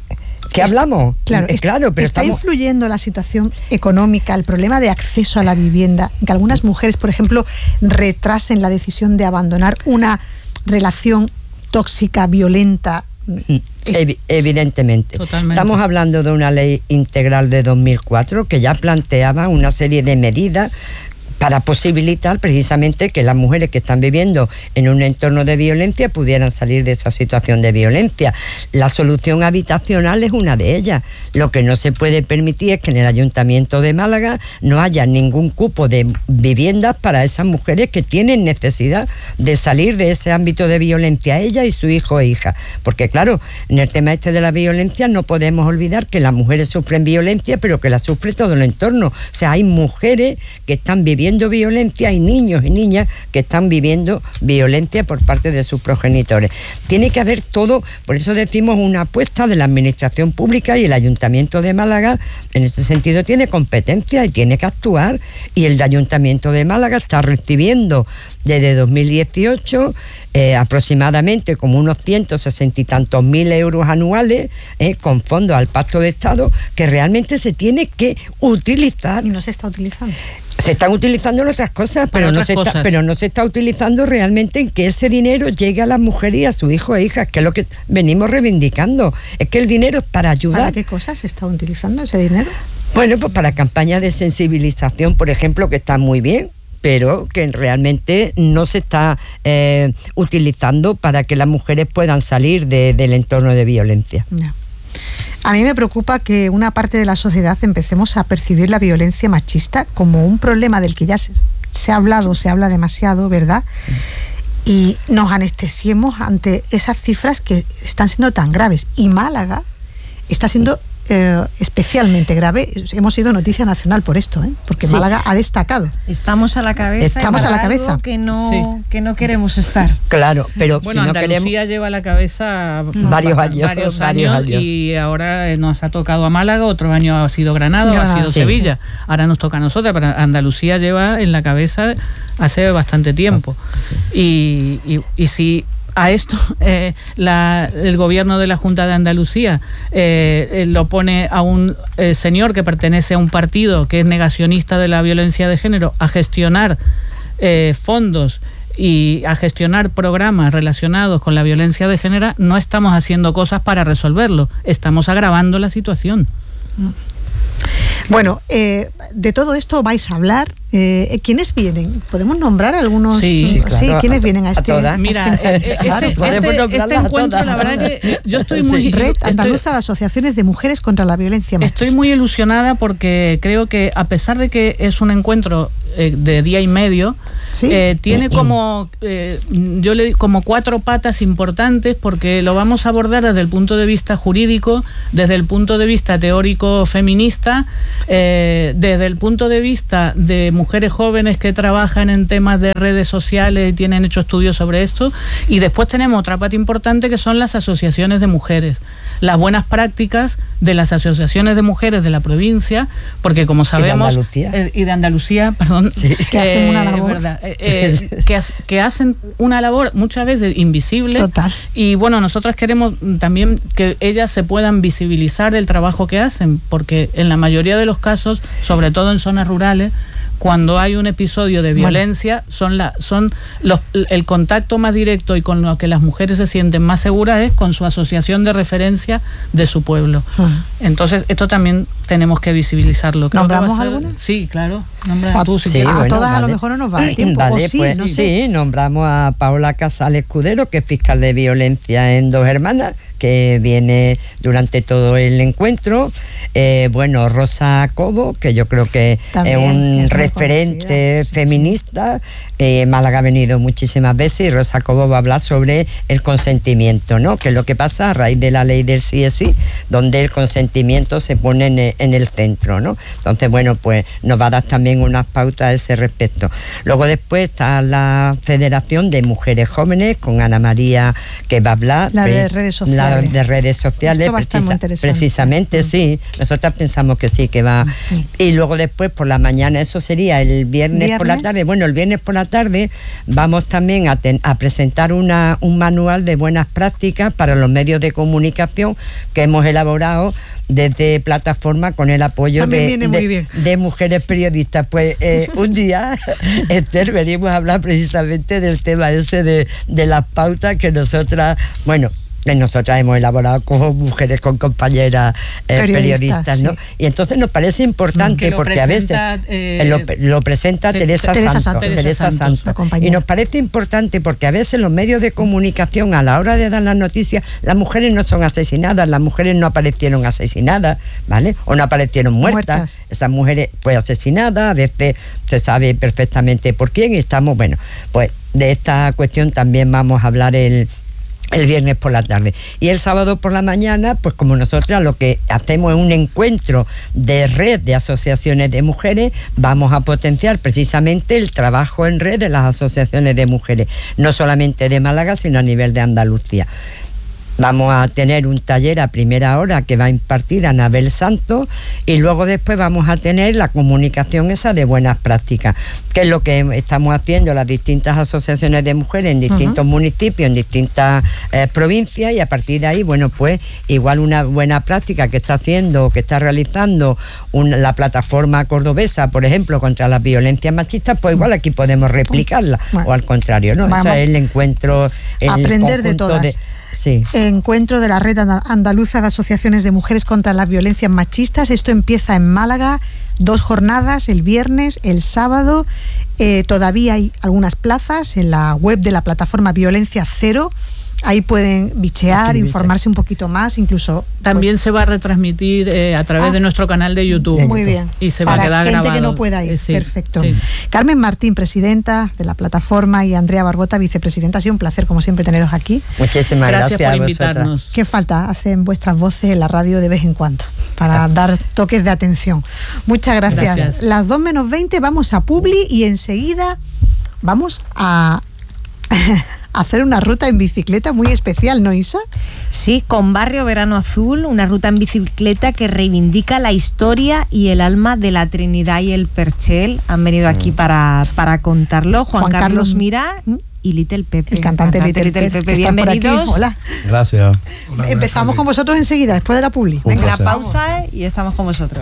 ¿Qué hablamos? Claro, pero está influyendo la situación económica, el problema de acceso a la vivienda, que algunas mujeres, por ejemplo, retrasen la decisión de abandonar una relación tóxica, violenta. Evidentemente. Totalmente. Estamos hablando de una ley integral de 2004 que ya planteaba una serie de medidas para posibilitar precisamente que las mujeres que están viviendo en un entorno de violencia pudieran salir de esa situación de violencia. La solución habitacional es una de ellas. Lo que no se puede permitir es que en el Ayuntamiento de Málaga no haya ningún cupo de viviendas para esas mujeres que tienen necesidad de salir de ese ámbito de violencia, ella y su hijo e hija. Porque claro, en el tema de la violencia no podemos olvidar que las mujeres sufren violencia, pero que la sufre todo el entorno. O sea, hay mujeres que están viviendo violencia, hay niños y niñas que están viviendo violencia por parte de sus progenitores. Tiene que haber todo, por eso decimos una apuesta de la administración pública, y el Ayuntamiento de Málaga en este sentido tiene competencia y tiene que actuar, y el Ayuntamiento de Málaga está recibiendo desde 2018 aproximadamente como unos 160 y tantos mil euros anuales con fondos al Pacto de Estado, que realmente se tiene que utilizar. Y no se está utilizando. Se están utilizando en otras cosas, pero no se está utilizando realmente en que ese dinero llegue a las mujeres y a sus hijos e hijas, que es lo que venimos reivindicando. Es que el dinero es para ayudar. ¿Para qué cosas se está utilizando ese dinero? Bueno, pues para campañas de sensibilización, por ejemplo, que están muy bien, pero que realmente no se está utilizando para que las mujeres puedan salir del entorno de violencia. No. A mí me preocupa que una parte de la sociedad empecemos a percibir la violencia machista como un problema del que ya se ha hablado, se habla demasiado, ¿verdad? Y nos anestesiemos ante esas cifras que están siendo tan graves. Y Málaga está siendo especialmente grave. Hemos sido noticia nacional por esto, porque sí. Málaga ha destacado. Estamos a la cabeza. Estamos a la cabeza. Que no queremos estar. Claro, pero bueno, si no Andalucía lleva a la cabeza varios años y ahora nos ha tocado a Málaga, otro año ha sido Granada, ha sido Sevilla. Ahora nos toca a nosotros, pero Andalucía lleva en la cabeza hace bastante tiempo. Sí. Y si a esto el gobierno de la Junta de Andalucía lo pone a un señor que pertenece a un partido que es negacionista de la violencia de género a gestionar fondos y a gestionar programas relacionados con la violencia de género, no estamos haciendo cosas para resolverlo, estamos agravando la situación. Bueno, de todo esto vais a hablar. ¿Quiénes vienen? ¿Podemos nombrar algunos? Sí, claro, ¿quiénes vienen a este encuentro? Mira, este encuentro, la verdad que yo estoy muy... Red Andaluza de Asociaciones de Mujeres contra la Violencia Machista. Estoy muy ilusionada porque creo que, a pesar de que es un encuentro de día y medio, ¿sí? Tiene como como 4 patas importantes, porque lo vamos a abordar desde el punto de vista jurídico, desde el punto de vista teórico feminista, desde el punto de vista de mujeres jóvenes que trabajan en temas de redes sociales y tienen hecho estudios sobre esto, y después tenemos otra pata importante que son las asociaciones de mujeres, las buenas prácticas de las asociaciones de mujeres de la provincia, porque como sabemos y de Andalucía, perdón, sí, que hacen una labor, verdad, que hacen una labor muchas veces invisible. Total. Y bueno, nosotros queremos también que ellas se puedan visibilizar el trabajo que hacen, porque en la mayoría de los casos, sobre todo en zonas rurales, cuando hay un episodio de violencia, el contacto más directo y con lo que las mujeres se sienten más seguras es con su asociación de referencia de su pueblo. Entonces, esto también tenemos que visibilizarlo. ¿Nombramos alguna? Sí, claro. Nombra tú, si a todas a lo mejor no nos va a dar tiempo. Vale, sí, nombramos a Paola Casal Escudero, que es fiscal de violencia en Dos Hermanas, que viene durante todo el encuentro. Rosa Cobo, que yo creo que también es un referente feminista. Málaga ha venido muchísimas veces, y Rosa Cobo va a hablar sobre el consentimiento, ¿no? Que es lo que pasa a raíz de la ley del sí es sí, donde el consentimiento se pone en el centro, ¿no? Entonces, pues nos va a dar también unas pautas a ese respecto. Luego después está la Federación de Mujeres Jóvenes, con Ana María, que va a hablar. La de redes sociales. de redes sociales. Esto va a estar muy interesante. Precisamente, sí. Nosotras pensamos que sí, que va. Y luego después por la mañana, eso sería el viernes por la tarde. Bueno, el viernes por la tarde vamos también a presentar un manual de buenas prácticas para los medios de comunicación que hemos elaborado desde plataforma con el apoyo de mujeres periodistas. Pues un día, Esther, venimos a hablar precisamente del tema ese de las pautas que nosotras hemos elaborado como mujeres, con compañeras periodistas, ¿no? Sí. Y entonces nos parece importante porque a veces lo presenta Teresa Santos. Y nos parece importante porque a veces los medios de comunicación, a la hora de dar las noticias, las mujeres no son asesinadas, las mujeres no aparecieron asesinadas, ¿vale? O no aparecieron muertas. Esas mujeres fue asesinadas, a veces se sabe perfectamente por quién, y estamos, pues de esta cuestión también vamos a hablar el viernes por la tarde. Y el sábado por la mañana, pues como nosotras lo que hacemos es un encuentro de red de asociaciones de mujeres, vamos a potenciar precisamente el trabajo en red de las asociaciones de mujeres, no solamente de Málaga, sino a nivel de Andalucía. Vamos a tener un taller a primera hora que va a impartir Anabel Santos, y luego después vamos a tener la comunicación esa de buenas prácticas, que es lo que estamos haciendo las distintas asociaciones de mujeres en distintos municipios, en distintas provincias, y a partir de ahí, pues igual una buena práctica que está realizando la plataforma cordobesa, por ejemplo, contra las violencias machistas, pues igual aquí podemos replicarla, o al contrario, ¿no? Ese es el encuentro, aprender de todas. Sí. Encuentro de la Red Andaluza de Asociaciones de Mujeres contra las Violencias Machistas. Esto empieza en Málaga, 2 jornadas, el viernes, el sábado. Todavía hay algunas plazas en la web de la plataforma Violencia Cero. Ahí pueden bichear, informarse un poquito más, incluso... También se va a retransmitir a través de nuestro canal de YouTube. Muy bien. Y se va a quedar grabado. Para gente que no pueda ir. Perfecto. Sí. Carmen Martín, presidenta de la plataforma, y Andrea Barbota, vicepresidenta. Ha sido un placer, como siempre, teneros aquí. Muchísimas gracias por invitarnos. ¿Qué falta hacen vuestras voces en la radio de vez en cuando para dar toques de atención? Muchas gracias. Las 2:20 vamos a Publi, y enseguida vamos a hacer una ruta en bicicleta muy especial, ¿no, Isa? Sí, con Barrio Verano Azul, una ruta en bicicleta que reivindica la historia y el alma de la Trinidad y el Perchel. Han venido aquí para contarlo Juan Carlos Mirá y Little Pepe. El cantante Little Pepe. Bienvenidos. Hola. Gracias. Hola, empezamos con vosotros enseguida, después de la publi. Venga, la pausa y estamos con vosotros.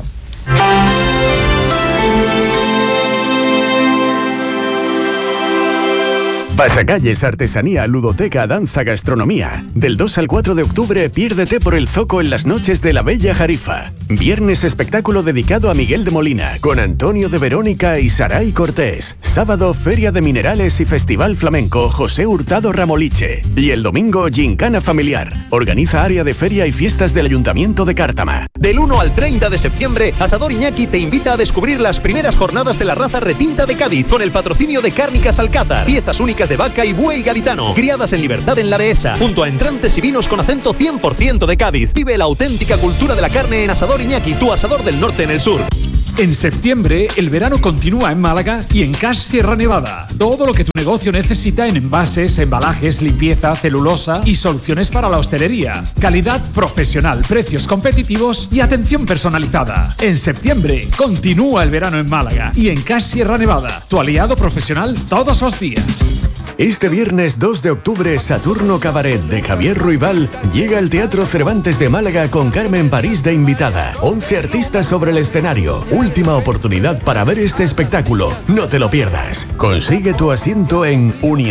Pasacalles, artesanía, ludoteca, danza, gastronomía. Del 2 al 4 de octubre, piérdete por el Zoco en las noches de la Bella Jarifa. Viernes, espectáculo dedicado a Miguel de Molina, con Antonio de Verónica y Saray Cortés. Sábado, Feria de Minerales y Festival Flamenco José Hurtado Ramoliche. Y el domingo, Gincana Familiar. Organiza área de feria y fiestas del Ayuntamiento de Cártama. Del 1 al 30 de septiembre, Asador Iñaki te invita a descubrir las primeras jornadas de la raza retinta de Cádiz, con el patrocinio de Cárnicas Alcázar. Piezas únicas de vaca y buey gaditano, criadas en libertad en la dehesa, junto a entrantes y vinos con acento 100% de Cádiz. Vive la auténtica cultura de la carne en Asador Iñaki, tu asador del norte en el sur. En septiembre, el verano continúa en Málaga y en Cash Sierra Nevada. Todo lo que tu negocio necesita en envases, embalajes, limpieza, celulosa y soluciones para la hostelería. Calidad profesional, precios competitivos y atención personalizada. En septiembre, continúa el verano en Málaga y en Cash Sierra Nevada, tu aliado profesional todos los días. Este viernes 2 de octubre, Saturno Cabaret de Javier Ruibal llega al Teatro Cervantes de Málaga con Carmen París de invitada. 11 artistas sobre el escenario. Última oportunidad para ver este espectáculo. No te lo pierdas. Consigue tu asiento en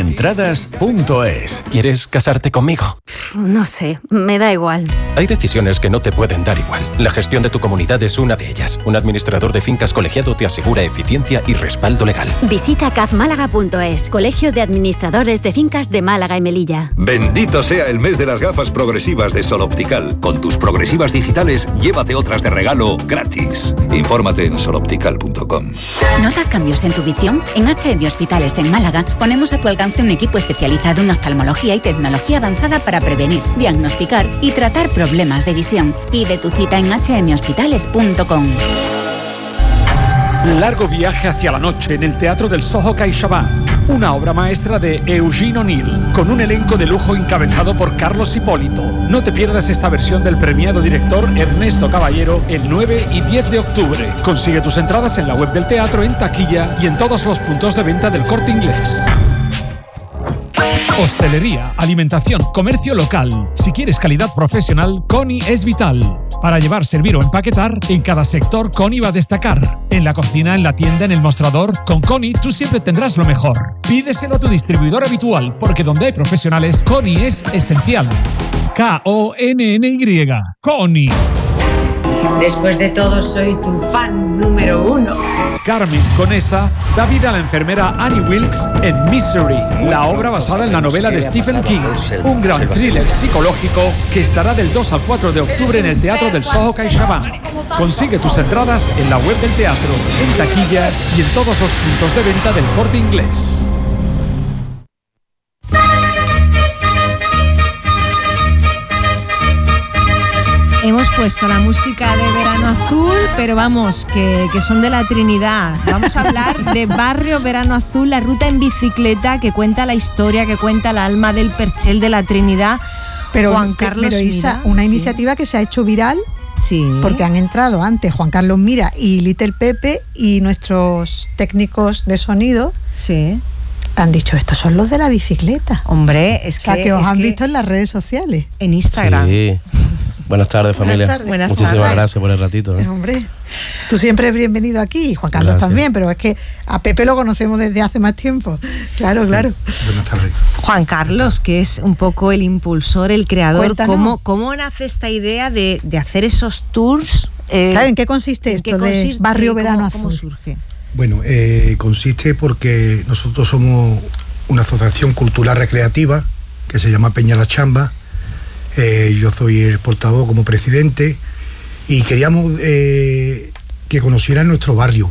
unientradas.es. ¿Quieres casarte conmigo? No sé, me da igual. Hay decisiones que no te pueden dar igual. La gestión de tu comunidad es una de ellas. Un administrador de fincas colegiado te asegura eficiencia y respaldo legal. Visita cafmálaga.es, Colegio de Administradores de Fincas de Málaga y Melilla. Bendito sea el mes de las gafas progresivas de Sol Optical. Con tus progresivas digitales, llévate otras de regalo gratis. Infórmate en soloptical.com. ¿Notas cambios en tu visión? En HM Hospitales en Málaga ponemos a tu alcance un equipo especializado en oftalmología y tecnología avanzada para prevenir, diagnosticar y tratar problemas de visión. Pide tu cita en hmhospitales.com. Largo viaje hacia la noche en el Teatro del Soho CaixaBank. una obra maestra de Eugene O'Neill, con un elenco de lujo encabezado por Carlos Hipólito. No te pierdas esta versión del premiado director Ernesto Caballero el 9 y 10 de octubre. Consigue tus entradas en la web del teatro, en taquilla y en todos los puntos de venta del Corte Inglés. Hostelería, alimentación, comercio local. Si quieres calidad profesional, Coni es vital. Para llevar, servir o empaquetar, en cada sector Coni va a destacar. En la cocina, en la tienda, en el mostrador, con Coni tú siempre tendrás lo mejor. Pídeselo a tu distribuidor habitual, porque donde hay profesionales, Coni es esencial. K-O-N-N-Y. Coni. Después de todo, soy tu fan número 1. Carmen Conesa da vida a la enfermera Annie Wilkes en Misery, la obra basada en la novela de Stephen King, un gran thriller psicológico que estará del 2 al 4 de octubre en el Teatro del Soho CaixaBank. Consigue tus entradas en la web del teatro, en taquilla y en todos los puntos de venta del Corte Inglés. Hemos puesto la música de Verano Azul, pero vamos, que son de la Trinidad. Vamos a hablar de Barrio Verano Azul, la ruta en bicicleta que cuenta la historia, que cuenta el alma del Perchel de la Trinidad. Pero Juan Carlos pero Isa, Mira, una iniciativa que se ha hecho viral, porque han entrado antes Juan Carlos Mira y Little Pepe, y nuestros técnicos de sonido han dicho, estos son los de la bicicleta. Hombre, es que os han visto en las redes sociales. En Instagram. Sí. Buenas tardes, familia. Muchísimas gracias por el ratito. Hombre, tú siempre eres bienvenido aquí, y Juan Carlos Gracias. también, pero es que a Pepe lo conocemos desde hace más tiempo. Claro. Buenas tardes. Juan Carlos, que es un poco el impulsor, el creador, Cuéntanos. ¿cómo nace esta idea de hacer esos tours? Claro, ¿en qué consiste esto de Barrio Verano Azul? ¿Cómo surge? Bueno, consiste porque nosotros somos una asociación cultural recreativa que se llama Peña La Chamba. Yo soy el portador como presidente, y queríamos que conocieran nuestro barrio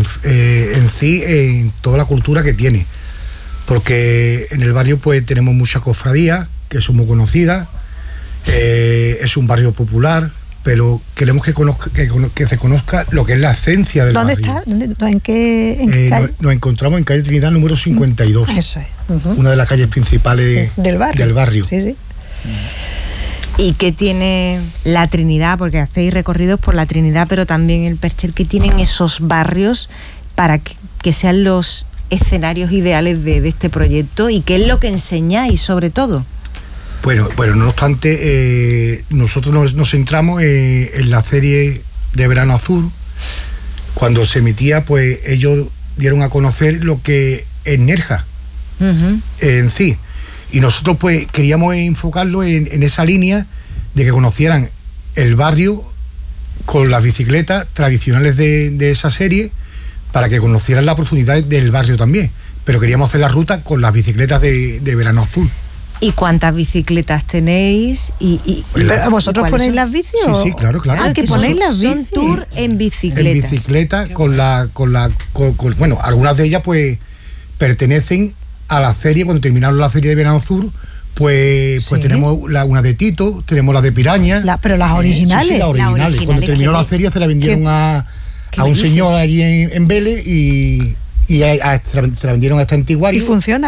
en toda la cultura que tiene, porque en el barrio pues tenemos muchas cofradías que son muy conocidas, es un barrio popular, pero queremos que se conozca lo que es la esencia del barrio. ¿Dónde está? ¿En qué calle? Nos encontramos en calle Trinidad número 52. Eso es. Una de las calles principales del barrio. Sí. ¿Y qué tiene la Trinidad? Porque hacéis recorridos por la Trinidad, pero también el Perchel, ¿qué tienen esos barrios para que sean los escenarios ideales de este proyecto? ¿Y qué es lo que enseñáis, sobre todo? Bueno, no obstante, nosotros nos centramos en la serie de Verano Azul. Cuando se emitía, pues ellos dieron a conocer lo que es Nerja en sí. Y nosotros pues queríamos enfocarlo en esa línea de que conocieran el barrio con las bicicletas tradicionales de esa serie, para que conocieran la profundidad del barrio también. Pero queríamos hacer la ruta con las bicicletas de Verano Azul. ¿Y cuántas bicicletas tenéis? ¿Pero vosotros ponéis las bicis? Sí, claro. Que ponéis las bicis. Son tour en bicicleta. En bicicleta, bueno, algunas de ellas pues pertenecen a la serie. Cuando terminaron la serie de Verano Azul, pues tenemos una de Tito, tenemos la de Piraña. Pero las originales. Sí, las originales. Cuando terminó la serie se la vendieron a un señor allí en Vélez, y se la vendieron a esta Antiguario. ¿Y funciona?